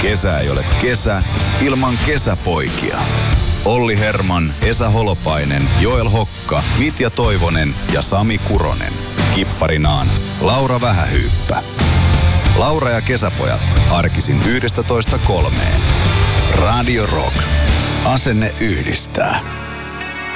Kesä ei ole kesä ilman kesäpoikia. Olli Herman, Esa Holopainen, Joel Hokka, Mitja Toivonen ja Sami Kuronen. Kipparinaan Laura Vähähyyppä. Laura ja kesäpojat arkisin 11.3. Radio Rock. Asenne yhdistää.